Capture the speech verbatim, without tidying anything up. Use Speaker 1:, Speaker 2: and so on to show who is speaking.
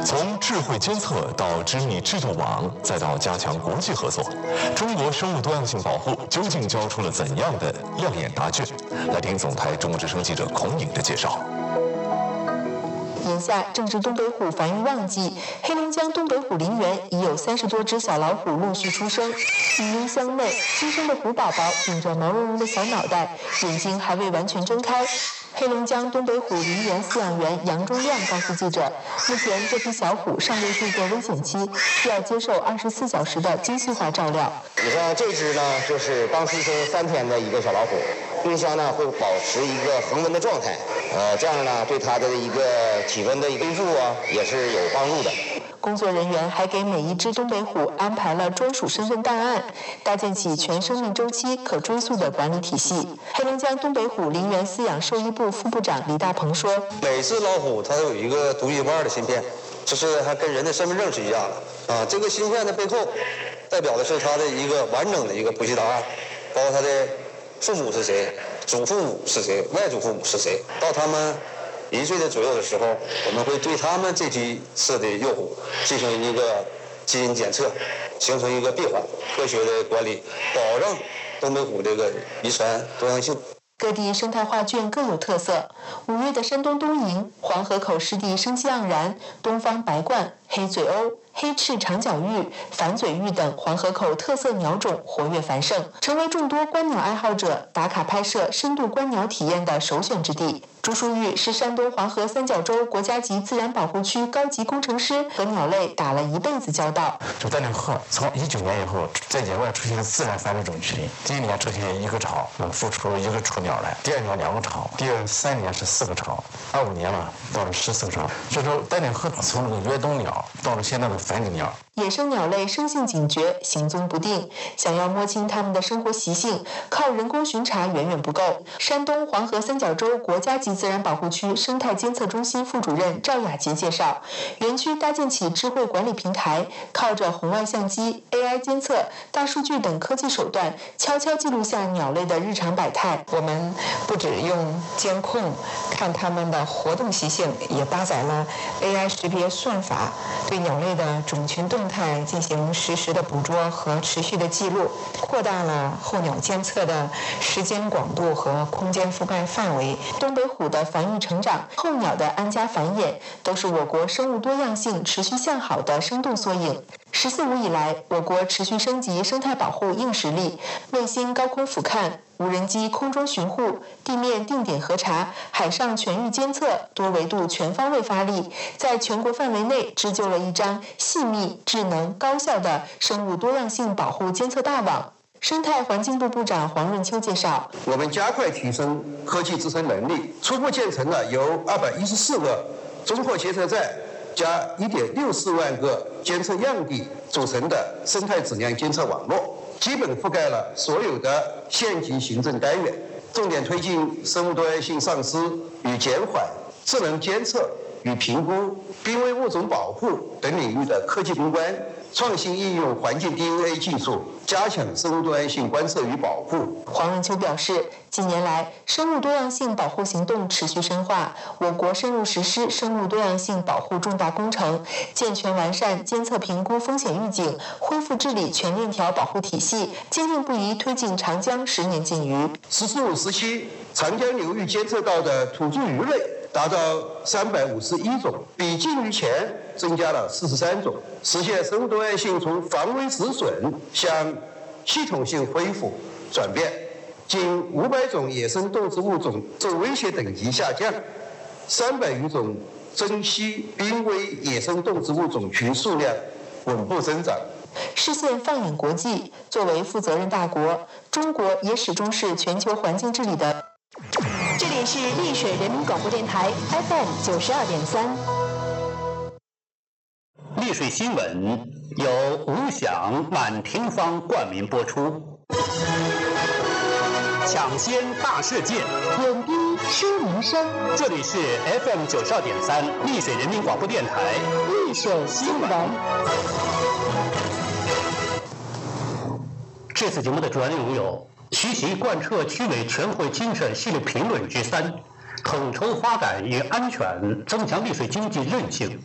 Speaker 1: 从智慧监测到织密制度网，再到加强国际合作，中国生物多样性保护究竟交出了怎样的亮眼答卷？来听总台中国之声记者孔颖的介绍。
Speaker 2: 眼下正值东北虎繁育旺季，黑龙江东北虎陵园已有三十多只小老虎陆续出生。育婴箱内新生的虎宝宝顶着毛茸茸的小脑袋，眼睛还未完全睁开。黑龙江东北虎陵园饲养员杨忠亮告诉记者，目前这批小虎尚未度过危险期，需要接受二十四小时的精细化照料。
Speaker 3: 你看这只呢，就是刚出生三天的一个小老虎，冰箱呢会保持一个恒温的状态，呃，这样呢对它的一个体温的恢复啊也是有帮助的。
Speaker 2: 工作人员还给每一只东北虎安排了专属身份档案，搭建起全生命周期可追溯的管理体系。黑龙江东北虎陵园饲养兽医部副部长李大鹏说：“
Speaker 4: 每只老虎它都有一个独一无二的芯片，就是还跟人的身份证是一样的啊。这个芯片的背后，代表的是它的一个完整的一个谱系档案，包括它的父母是谁，祖父母是谁，外祖父母是谁，到他们一岁的左右的时候，我们会对他们这批次的幼虎进行一个基因检测，形成一个闭环，科学的管理，保证东北虎这个遗传多样性。”
Speaker 2: 各地生态画卷各有特色。五月的山东东营、黄河口湿地生机盎然，东方白鹳、黑嘴鸥、黑翅长角鹬、反嘴鹬等黄河口特色鸟种活跃繁盛，成为众多观鸟爱好者打卡拍摄深度观鸟体验的首选之地。朱淑玉是山东黄河三角洲国家级自然保护区高级工程师，和鸟类打了一辈子交道。
Speaker 5: 这丹顶鹤从一九年以后在野外出现自然繁殖种群，第一年出现一个巢，能孵出一个雏鸟来；第二年两个巢，第二三年是四个巢，二五年了到了十四个巢。所以说丹顶鹤从这个越冬鸟到了现在的繁殖鸟。
Speaker 2: 野生鸟类生性警觉，行踪不定，想要摸清它们的生活习性，靠人工巡查远远不够。山东黄河三角洲国家级自然保护区生态监测中心副主任赵雅杰介绍，园区搭建起智慧管理平台，靠着红外相机、A I 监测、大数据等科技手段，悄悄记录下鸟类的日常百态。
Speaker 6: 我们不只用监控看它们的活动习性，也搭载了 A I 识别算法，对鸟类的种群动态进行实时的捕捉和持续的记录，扩大了候鸟监测的时间广度和空间覆盖范围。
Speaker 2: 东北虎的繁育成长、候鸟的安家繁衍，都是我国生物多样性持续向好的生动缩影。十四五以来，我国持续升级生态保护硬实力，卫星高空俯瞰、无人机空中巡护、地面定点核查、海上全域监测，多维度全方位发力，在全国范围内织就了一张细密、智能、高效的生物多样性保护监测大网。生态环境部部长黄润秋介绍，
Speaker 7: 我们加快提升科技自身能力，初步建成了由二百一十四个综合监测站加一点六四万个监测样地组成的生态质量监测网络，基本覆盖了所有的县级行政单元，重点推进生物多样性丧失与减缓、智能监测与评估、濒危物种保护等领域的科技攻关，创新应用环境 D N A 技术，加强生物多样性观测与保护。
Speaker 2: 黄润秋表示，近年来，生物多样性保护行动持续深化，我国深入实施生物多样性保护重大工程，健全完善监测评估风险预警、恢复治理全链条保护体系，坚定不移推进长江十年禁渔。
Speaker 7: 十四五时期，长江流域监测到的土著鱼类达到三百五十一种，比禁渔前增加了四十三种，实现生物多样性从防微止损向系统性恢复转变。近五百种野生动植物种受威胁等级下降，三百余种珍稀濒危野生动植物种群数量稳步增长。
Speaker 2: 视线放眼国际，作为负责任大国，中国也始终是全球环境治理的。
Speaker 8: 这里是丽水人民广播电台 F M 九十二点三。
Speaker 9: 丽水新闻由吴响、满庭芳冠名播出。抢先大事件，
Speaker 8: 点滴说民生。
Speaker 9: 这里是 F M 九十二点三丽水人民广播电台
Speaker 8: 丽水新闻。
Speaker 9: 这次节目的主要内容有：徐习贯彻区委全会精神系列评论之三，统筹发展与安全，增强丽水经济韧性。